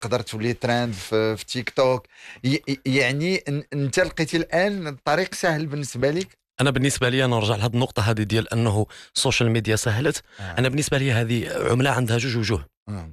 تقدر تولي ترند في تيك توك. يعني انت لقيتي الان الطريق سهل بالنسبه لك؟ انا بالنسبه لي انا نرجع لهذه النقطه هذه ديال انه السوشيال ميديا سهلت. انا بالنسبه لي هذه عمله عندها جوج وجوه.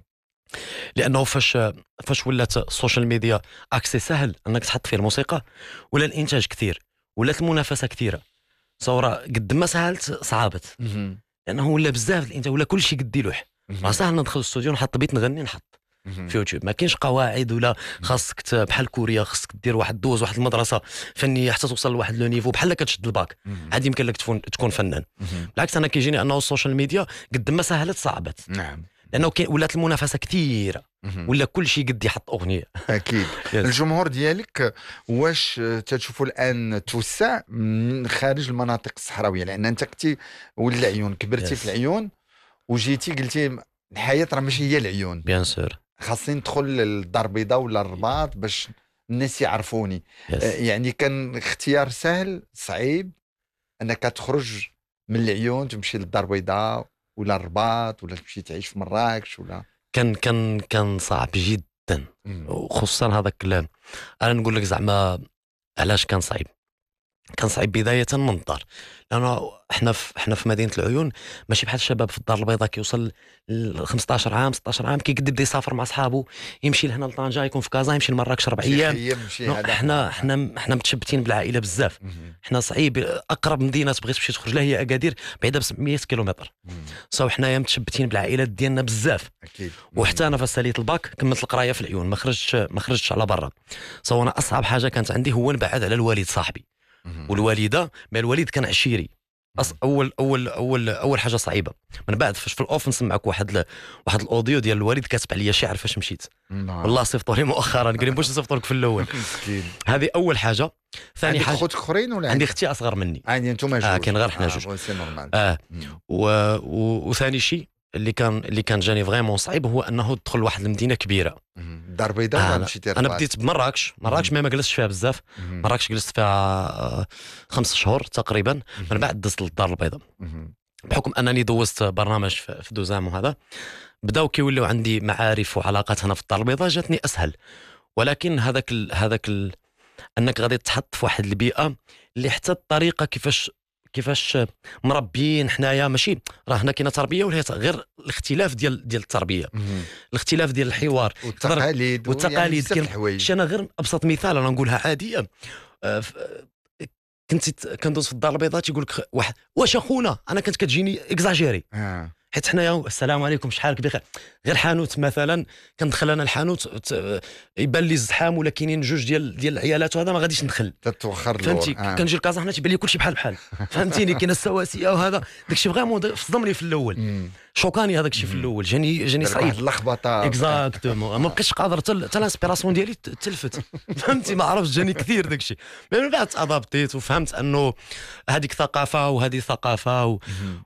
لانه فاش ولات السوشيال ميديا اكسي سهل انك تحط فيه الموسيقى، ولا الانتاج كثير، ولات المنافسه كثيره. صورة قد ما سهلت صعبت، لانه ولا بزاف الانتاج، ولا كل شيء قد يلوح. راه سهل ندخل الاستوديو نحط بيت نغني نحط في يوتيوب، ما كاينش قواعد ولا خاصك بحال كوريا خاصك دير واحد دوز واحد المدرسه فنيه حتى توصل لواحد لو نيفو بحال كتشد الباك عاد يمكن لك تكون فنان. بالعكس انا كيجيني انه السوشيال ميديا قد ما سهلت صعبت. نعم، لانه ولات المنافسه كثيره، ولا كل شيء قد يحط اغنيه. اكيد. الجمهور ديالك واش تشوفوا الان توسع من خارج المناطق الصحراويه؟ لان انت كنتي ولد العيون، كبرتي في العيون وجيتي قلتي الحياه راه ماشي هي العيون، بيان سور خاصني ندخل للدار البيضاء ولا الرباط باش الناس يعرفوني. يعني كان اختيار سهل صعيب انك تخرج من العيون تمشي للدار البيضاء ولا الرباط ولا تمشي تعيش في مراكش ولا؟ كان صعب جدا، وخصوصا هذاك انا نقول لك زعما علاش كان صعيب. كان صعيب بدايه من الدار، لانه احنا في مدينه العيون ماشي بحال الشباب في الدار البيضاء كيوصل ل 15 عام 16 عام كيقد يبدا يسافر مع صحابه، يمشي لهنا لطنجه، يكون في كازا، يمشي لمراكش 4 ايام. احنا متشبتين بالعائله بزاف. احنا صعيب اقرب مدينه تبغي تمشي تخرج لها هي اكادير، بعيده ب 700 كيلومتر. سو حنايا متشبتين بالعائلات ديالنا بزاف. اكيد. وحتى انا فاش ساليت الباك كملت القرايه في العيون، ما خرجتش على برا. سو انا اصعب حاجه كانت عندي هو نبعد على الوالد صاحبي والوالده. ما الوالد كان عشيري. اول حاجه صعيبه. من بعد فاش في الاوف نسمعك واحد الاوديو ديال الوالد كاتب عليا شعر فاش مشيت. والله صيفطوا لي مؤخرا قال لي باش نصيفطوا لك في الاول. هذه اول حاجه. ثاني حاجه، خوت اخرين ولا عندي اختي اصغر مني؟ عندي انتم جوج. كاين غير حنا جوج. وثاني شيء اللي كان جاني فريمون صعيب هو انه تدخل واحد المدينه كبيره. الدار البيضاء ولا مشيتي؟ انا بديت بمراكش ما جلست فيها بزاف. مراكش جلست فيها 5 شهور تقريبا. من بعد دزت للدار البيضاء بحكم انني دوزت برنامج في دوزام، وهذا بداو كيوليو عندي معارف وعلاقات هنا في الدار البيضاء، جاتني اسهل. ولكن هذاك انك غادي تحط في واحد البيئه اللي حتى الطريقه كيفاش مربيين حنايا، ماشي راه هنا كاينه تربيه ولا غير الاختلاف ديال التربيه، الاختلاف ديال الحوار والتقاليد كاين. انا غير ابسط مثال انا نقولها عاديه. كندوز في الدار البيضاء تيقول لك واحد واش اخونا، انا كنت كتجيني اكزاجيري. حيت حنايا السلام عليكم شحالك بخير. غير حانوت مثلا كندخل انا الحانوت يبان لي زحام ولا كاينين جوج ديال العيالات وهذا ما غاديش ندخل، تتوخر. فهمتي؟ كنجي لكازا هنا تيبان لي كلشي بحال فهمتيني؟ كاين السواسيه وهذا داكشي فريمون صدمني في الاول. شوكاني هذاك الشيء في الاول، جاني صعيب واحد اللخبطه اكزاكتومون. ما بقيتش قادر حتى الانسبيراسيون ديالي تلفت. فهمتي؟ ما عرفتش جاني كثير داكشي. من بعد ادابتيت وفهمت انه هذيك ثقافه وهذه ثقافه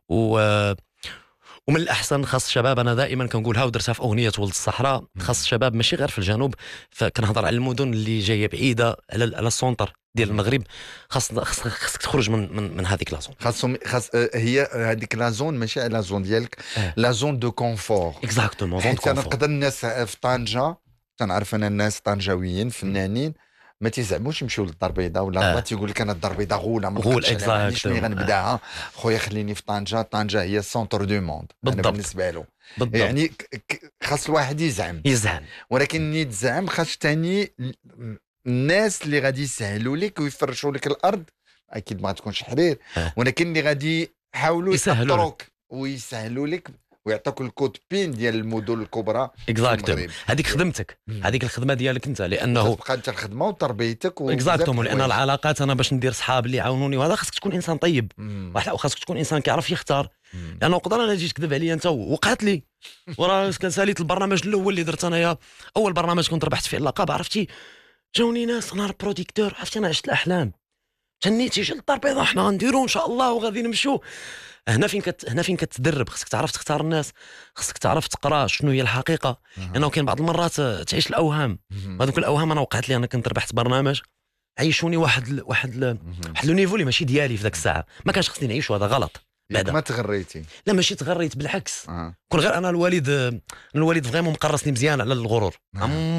ومن الاحسن خاص الشباب. انا دائما كنقولها ودرتها في اغنيه ولد الصحراء، خاص الشباب ماشي غير في الجنوب، فكنهضر على المدن اللي جايه بعيده على السونتر ديال المغرب. خاصك تخرج من هذيك لازون. خاص هي هذيك لازون ماشي لا زون ديالك، لا زون دو كونفور. اكزاكتومون زون كونفور. نقدر الناس في طنجه تنعرف انا الناس طنجاويين فنانين ما تيزعموش يمشيو للدار البيضاء ولا الرباط، تيقول لك انا الدار البيضاء غوله ما نقدرش غنبداها. خويا خليني في طنجه هي السونتر دو موند. انا بالنسبه له بالضبط. يعني خاص الواحد يزعم، ولكن يتزعم خاص ثاني الناس اللي غادي يسهلوا لك ويفرشوا لك الارض. اكيد ما تكونش حرير، ولكن اللي غادي يحاولوا يسهلوك ويسهلوا لك ويعطوك الكود بين ديال المدن الكبرى. اكزاكتومون هذيك خدمتك، هذيك الخدمه ديالك انت، لانه تبقى انت الخدمه وتربيتك اكزاكتومون. لان العلاقات انا باش ندير صحاب اللي يعاونوني وهذا خاصك تكون انسان طيب، وخاصك تكون انسان كيعرف يختار. لانه نقدر انا جيت كذب عليا انت وقعت لي وراه كان ساليت البرنامج الاول اللي درت انايا، اول برنامج كنت ربحت فيه اللقب. عرفتي جاوني ناس انا بروديكتور، عرفتي انا عشت الاحلام، تنيت يجي للدار البيضاء حنا غنديرو ان شاء الله وغادي نمشوا. هنا فين كتدرب، خصك تعرف تختار الناس، خصك تعرف تقرا شنو هي الحقيقه. لانه كاين بعض المرات تعيش الاوهام، وهذوك الاوهام انا وقعت لي. انا كنت ربحت برنامج عيشوني واحد لو نيفو اللي ماشي ديالي في ذاك الساعه، ما كانش خصني نعيش، وهذا غلط. ما تغريتي؟ لا ماشي تغريت، بالعكس. كون غير انا الوالد فريمون مقرصني مزيان على الغرور.